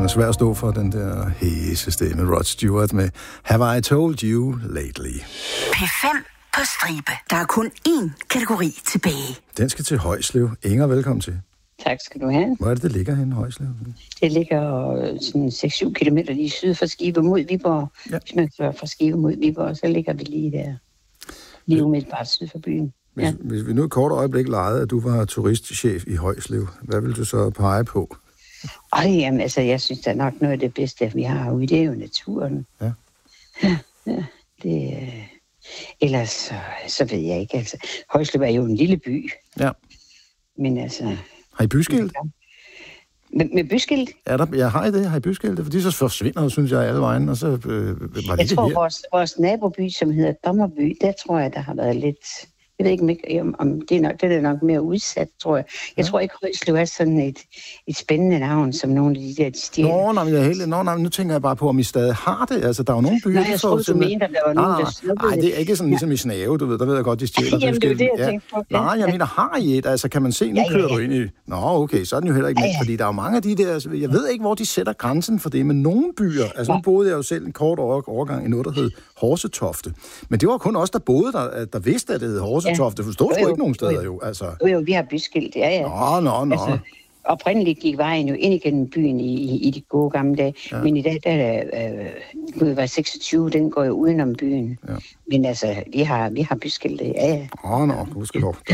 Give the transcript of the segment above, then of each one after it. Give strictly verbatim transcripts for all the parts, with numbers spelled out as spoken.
er svært at stå for den der hæse stemme, Rod Stewart med Have I Told You Lately. P fem på stribe. Der er kun én kategori tilbage. Den skal til Højslev. Inger, velkommen til. Tak skal du have. Hvor er det, det ligger henne, Højslev? Det ligger sådan seks syv kilometer lige syd for Skive mod Viborg. Ja. Hvis man kører fra Skive mod Viborg, så ligger vi lige der. Lige umiddelbart syd for byen. Hvis, ja. hvis vi nu et kort øjeblik legede, at du var turistchef i Højslev, hvad vil du så pege på? Ej, jamen, altså, jeg synes, der er nok noget af det bedste, vi har ude. Det er jo naturen. Ja. Ja, ja det øh... ellers så, så ved jeg ikke. Altså, Højslev er jo en lille by. Ja. Men altså... Har I byskilt? Med, med byskilt? Er der, jeg har I det, har I byskilt? Fordi så forsvinder, synes jeg, alle vejen, og så øh, var det Jeg det tror, her. vores, vores naboby, som hedder Dommerby, der tror jeg, der har været lidt... Jeg ved ikke, om, om det, er nok, det er nok mere udsat, tror jeg. Jeg ja. tror ikke, Højslev er sådan et, et spændende navn, som nogle af de der... De stjæler. Nå, nej, jeg helt, nå, nej, nu tænker jeg bare på, om I stadig har det. Altså, der er jo nogle byer... Nej, jeg troede, du mente, at der var nogen, nej, nej, der snuppede nej, det er ikke sådan ligesom i Snave, du ved. Der ved jeg godt, de stjæler. Jamen, det er det, jeg ja. tænkte på. Nej, jeg mener, har I et? Altså, kan man se, nu ja, ja, ja. kører du ind i... Nå, okay, så er den jo heller ikke med, ja, ja. fordi der er jo mange af de der... Altså, jeg ved ikke, hvor de sætter grænsen for det, men nogle byer... Altså, nu boede jeg jo selv en kort overgang i noget, der hed Horsetofte. Men det var kun os, der boede der, der vidste, at det hed Horsetofte. Ja. Forstod du ikke nogen steder jo, altså... Jo, jo, vi har byskilt, ja, ja. Nå, nå, nå. Altså, oprindeligt gik vejen jo ind igennem byen i, i, i de gode gamle dage, ja. Men i dag, der er øh, var seksogtyve, den går jo udenom byen. Ja. Men altså, vi har, vi har byskilt, ja, ja. Åh, nå, du skal lov.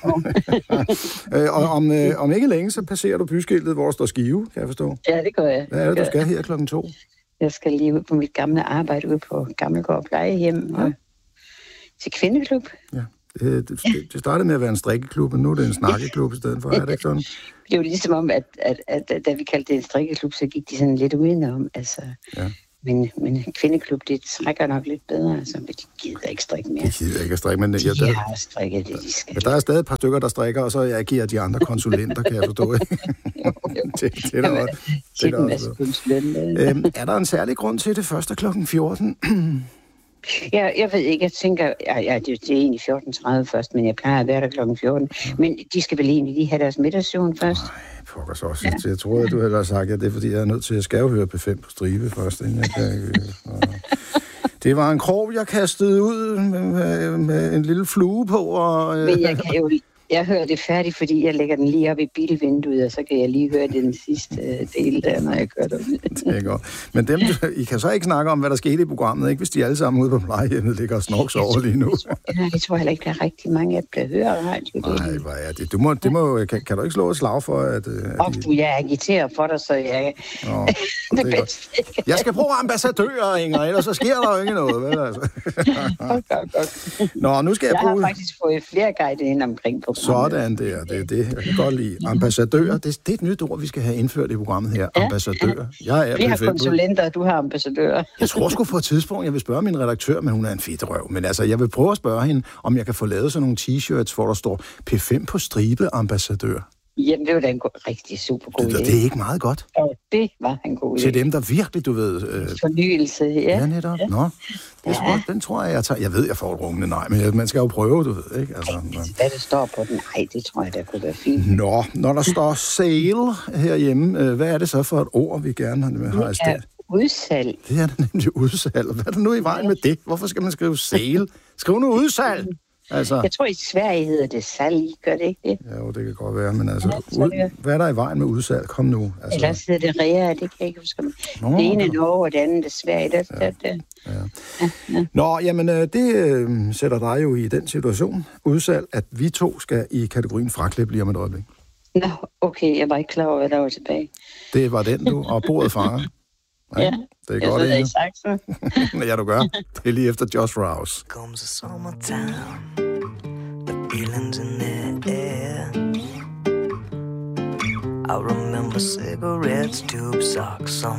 øh, og om, øh, om ikke længe, så passerer du byskiltet, hvor der står Skive, kan jeg forstå. Ja, det gør jeg. Hvad er det, du skal her klokken to? Jeg skal lige ud på mit gamle arbejde ude på Gammelgård Plejehjem og til kvindeklub. Ja. Det, det, det startede med at være en strikkeklub, men nu er det en snakkeklub i stedet for. Er det ikke sådan? Det er jo ligesom om, at, at, at, at da vi kaldte det en strikkeklub, så gik de sådan lidt udenom. Altså. Ja. Men, men kvindeklub, det trækker nok lidt bedre, altså, men de gider ikke strikke mere. De gider ikke at strikke, men... De ja, der, har strikket det, de skal. Ja, der er stadig et par stykker, der strikker, og så jeg giver de andre konsulenter, kan jeg forstå. det, det, det er der også. Det er, der øhm, er der en særlig grund til det første klokken fjorten? Ja, jeg ved ikke, jeg tænker, ja, ja det, det er egentlig fjorten tredive først, men jeg plejer at være der klokken fjorten. Ja. Men de skal vel egentlig lige have deres middagssøvn først? Nej, pokker så også. Ja. Jeg tror, at du havde sagt, at det er, fordi jeg er nødt til at skal høre P fem på stribe først, inden jeg kan... Det var en krog, jeg kastede ud med, med, med en lille flue på, og... Men jeg kan jo... Jeg hører det færdigt, fordi jeg lægger den lige op i bilvinduet, og så kan jeg lige høre den sidste del der, når jeg kører derud. Det er godt. Men dem, I kan så ikke snakke om, hvad der skete i programmet, ikke? Hvis de alle sammen ude på plejehjemmet ligger og snorks over lige nu. Nej, jeg tror heller ikke, der er rigtig mange, der bliver hørt radio. Nej, hvad er det? Du må, det må, kan, kan du ikke slå et slag for, at... Og du, jeg agiterer for dig, så jeg... Nå, det er godt. Jeg skal bruge ambassadører, Inger, ellers så sker der jo ikke noget, vel altså? Godt, godt, godt. Nå, nu skal jeg, jeg bruge... Jeg har faktisk fået flere guider ind omkring på programmet. Sådan der, det er det. Jeg kan godt lide. Ambassadør, det, det er et nyt ord, vi skal have indført i programmet her. Ja, ambassadør. Jeg er vi har konsulenter, og du har ambassadører. Jeg tror sgu på et tidspunkt, jeg vil spørge min redaktør, men hun er en fedtrøv. Men altså, jeg vil prøve at spørge hende, om jeg kan få lavet sådan nogle t-shirts, hvor der står P fem på stribe ambassadør. Jamen, det var da en god, rigtig super god idé. Det er ikke meget godt. Ja, det var en god idé. Til dem, der virkelig, du ved... Øh... Fornyelse, ja. Ja, netop. Ja. Nå, det ja. tror, den tror jeg, jeg tager... Jeg ved, jeg får et rungende nej, men man skal jo prøve, du ved, ikke? Altså, Ej, hvad det står på den? Nej, det tror jeg, der kunne være fint. Nå, når der står sale herhjemme, hvad er det så for et ord, vi gerne har i stedet? Udsalg. Det er det nemlig udsalg. Hvad er der nu i vejen med det? Hvorfor skal man skrive sale? Skriv nu udsalg! Altså, jeg tror, i Sverige hedder det salg, gør det ikke det? Ja, jo, det kan godt være, men altså, ud, hvad er der i vejen med udsalg? Kom nu. Altså. Ellers hedder det rea, det kan jeg ikke huske. Nå, det ene er Norge, og det andet er Sverige. Der, ja, der, der. Ja. Ja, ja. Nå, jamen, det øh, sætter dig jo i den situation, udsalg, at vi to skal i kategorien fraklip lige om et øjeblik. Nå, okay, jeg var ikke klar over, hvad der var tilbage. Det var den, du, og bordet fanger. Nej, ja, det er jeg godt, ved ikke sagt så. Ja, du gør. Det er lige efter Josh Rouse. Comes the summertime, the feelings in the air. I remember cigarettes, tube socks, some